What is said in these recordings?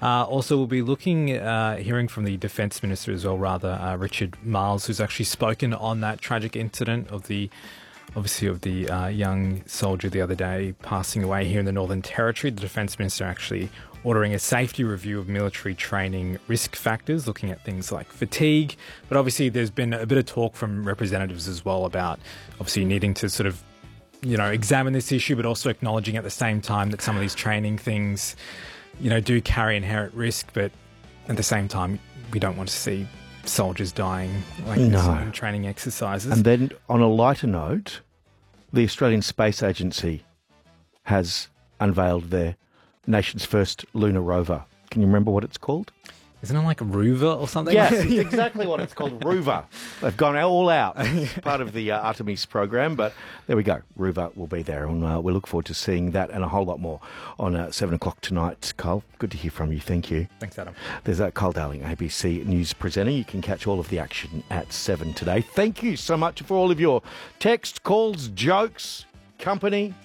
Also, we'll be hearing from the Defence Minister as well, Richard Marles, who's actually spoken on that tragic incident of the young soldier the other day passing away here in the Northern Territory. The Defence Minister actually ordering a safety review of military training risk factors, looking at things like fatigue. But obviously there's been a bit of talk from representatives as well about obviously needing to sort of, examine this issue, but also acknowledging at the same time that some of these training things, do carry inherent risk. But at the same time, we don't want to see soldiers dying like this in training exercises. And then on a lighter note, the Australian Space Agency has unveiled their nation's first lunar rover. Can you remember what it's called? Isn't it like Rover or something? Yes, it's exactly what it's called, Rover. They've gone all out. It's part of the Artemis program, but there we go. Rover will be there, and we look forward to seeing that and a whole lot more on 7 o'clock tonight. Carl, good to hear from you. Thank you. Thanks, Adam. There's Carl Darling, ABC News presenter. You can catch all of the action at 7 today. Thank you so much for all of your text, calls, jokes, company.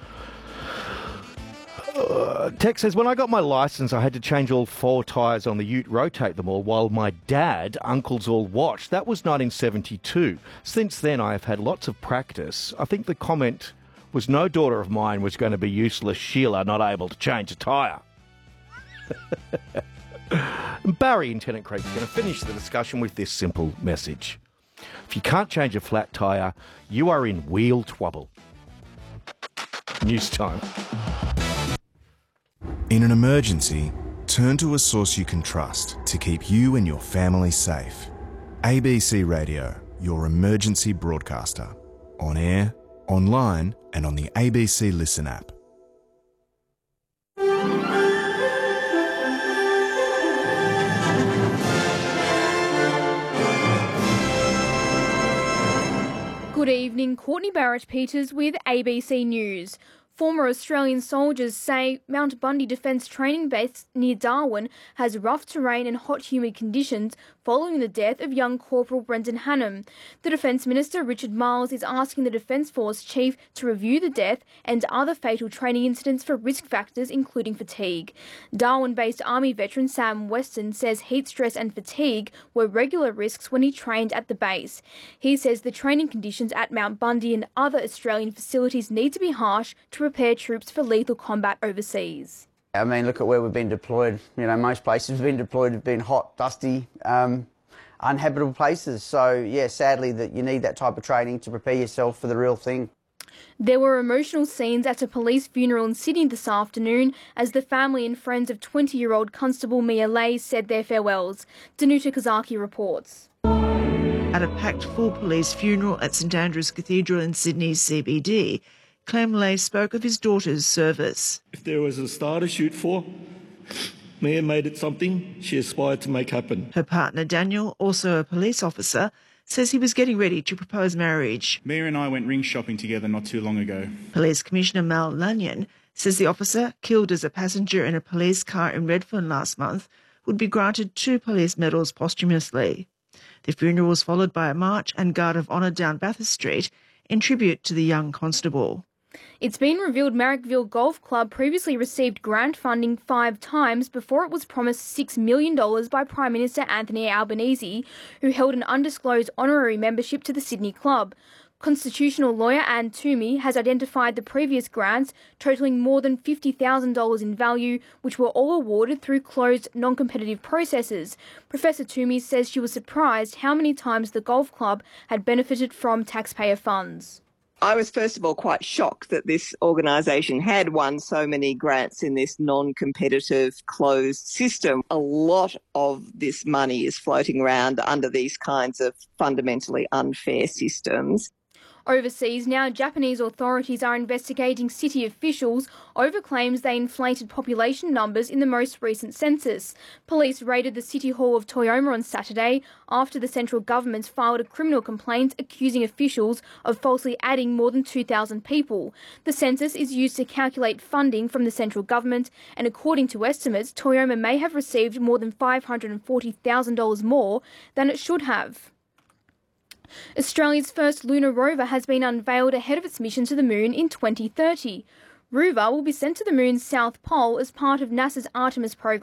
Tex says, when I got my licence, I had to change all 4 tyres on the ute, rotate them all, while my dad, uncles all watched. That was 1972. Since then, I have had lots of practice. I think the comment was no daughter of mine was going to be useless Sheila, not able to change a tyre. Barry in Tennant Creek is going to finish the discussion with this simple message. If you can't change a flat tyre, you are in wheel trouble. News time. In an emergency, turn to a source you can trust to keep you and your family safe. ABC Radio, your emergency broadcaster. On air, online, and on the ABC Listen app. Good evening, Courtney Barrett-Peters with ABC News. Former Australian soldiers say Mount Bundy Defence Training Base near Darwin has rough terrain and hot, humid conditions following the death of young Corporal Brendan Hannum. The Defence Minister, Richard Marles, is asking the Defence Force Chief to review the death and other fatal training incidents for risk factors, including fatigue. Darwin-based Army veteran Sam Weston says heat stress and fatigue were regular risks when he trained at the base. He says the training conditions at Mount Bundy and other Australian facilities need to be harsh to prepare troops for lethal combat overseas. I mean, look at where we've been deployed. Most places we've been deployed have been hot, dusty, uninhabitable places. So, yeah, sadly that you need that type of training to prepare yourself for the real thing. There were emotional scenes at a police funeral in Sydney this afternoon as the family and friends of 20-year-old Constable Mia Lay said their farewells. Danuta Kazaki reports. At a packed full police funeral at St Andrew's Cathedral in Sydney's CBD, Clem Lay spoke of his daughter's service. If there was a star to shoot for, Mia made it something she aspired to make happen. Her partner Daniel, also a police officer, says he was getting ready to propose marriage. Mia and I went ring shopping together not too long ago. Police Commissioner Mal Lanyon says the officer, killed as a passenger in a police car in Redfern last month, would be granted 2 police medals posthumously. The funeral was followed by a march and guard of honour down Bathurst Street in tribute to the young constable. It's been revealed Marrickville Golf Club previously received grant funding 5 times before it was promised $6 million by Prime Minister Anthony Albanese, who held an undisclosed honorary membership to the Sydney club. Constitutional lawyer Anne Toomey has identified the previous grants, totalling more than $50,000 in value, which were all awarded through closed, non-competitive processes. Professor Toomey says she was surprised how many times the golf club had benefited from taxpayer funds. I was first of all quite shocked that this organisation had won so many grants in this non-competitive closed system. A lot of this money is floating around under these kinds of fundamentally unfair systems. Overseas now, Japanese authorities are investigating city officials over claims they inflated population numbers in the most recent census. Police raided the City Hall of Toyoma on Saturday after the central government filed a criminal complaint accusing officials of falsely adding more than 2,000 people. The census is used to calculate funding from the central government, and according to estimates, Toyoma may have received more than $540,000 more than it should have. Australia's first lunar rover has been unveiled ahead of its mission to the moon in 2030. Rover will be sent to the moon's south pole as part of NASA's Artemis program.